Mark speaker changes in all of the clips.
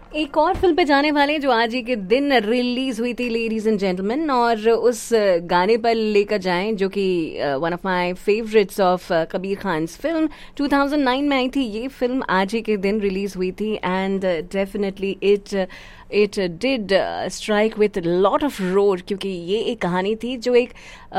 Speaker 1: एक और फिल्म पे जाने वाले हैं जो आज ही के दिन रिलीज हुई थी लेडीज एंड जेंटलमैन, और उस गाने पर लेकर जाएं जो कि one of my favourites of Kabir Khans film 2009 में आई थी। ये फिल्म आज ही के दिन रिलीज हुई थी and definitely it did strike with lot of roar, क्योंकि ये एक कहानी थी जो एक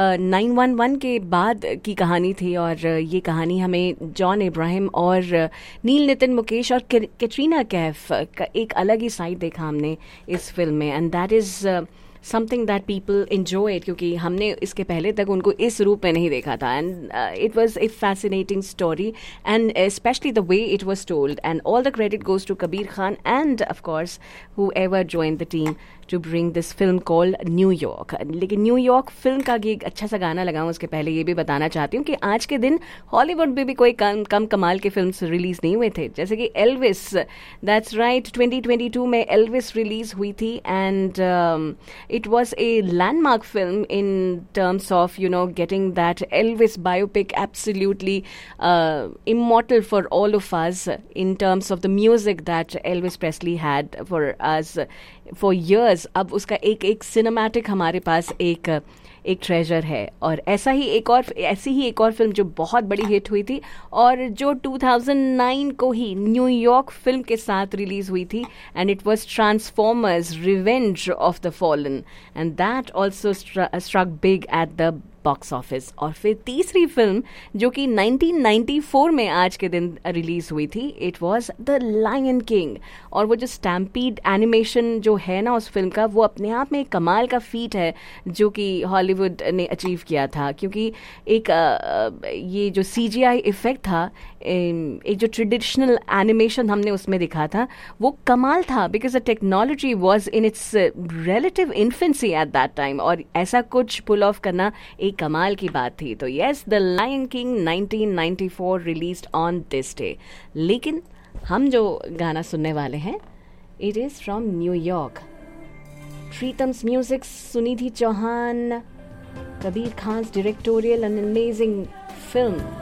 Speaker 1: 911 के बाद की कहानी थी, और ये कहानी हमें जॉन इब्राहिम और नील नितिन मुकेश और कैटरीना कैफ का एक अलग ही साइड देखा हमने इस फिल्म में, and that is something that people enjoyed, क्योंकि हमने इसके पहले तक उनको इस रूप में नहीं देखा था। And it was a fascinating story and specially the way it was told, and all the credit goes to Kabir Khan end of course who ever join the team to bring this film called New York. लेकिन New York film का एक अच्छा सा गाना लगाऊं उसके पहले ये भी बताना चाहती हूँ कि आज के दिन हॉलीवुड में भी कोई कम कमाल के फिल्म्स रिलीज नहीं हुए थे, जैसे कि एल्विस। दैट्स राइट, 2022 में एल्विस रिलीज हुई थी and it was a landmark film in terms of, you know, getting that Elvis biopic absolutely immortal for all of us in terms of the music that Elvis Presley had for us for years. अब उसका एक cinematic हमारे पास एक treasure है, और ऐसी ही एक और फिल्म जो बहुत बड़ी हिट हुई थी और जो 2009 को ही न्यूयॉर्क फिल्म के साथ रिलीज हुई थी, and it was transformers revenge of the fallen, and that also struck big at the box office. और फिर तीसरी फिल्म जो कि 1994 में आज के दिन रिलीज हुई थी, it was the lion king. और वो जो स्टैम्पीड एनिमेशन जो है ना उस फिल्म का, वो अपने आप में एक कमाल का फीट है जो कि हॉलीवुड ने अचीव किया था, क्योंकि एक ये जो CGI इफेक्ट था, एक जो ट्रेडिशनल एनिमेशन हमने उसमें दिखा था, वो कमाल था, because the technology was in its relative infancy at that time, और ऐसा कुछ पुल ऑफ करना एक कमाल की बात थी। तो yes, the lion king 1994 released on this day. लेकिन हम जो गाना सुनने वाले हैं, it is from New York, Pritam's music, Sunidhi Chauhan, Kabir Khans directorial and amazing film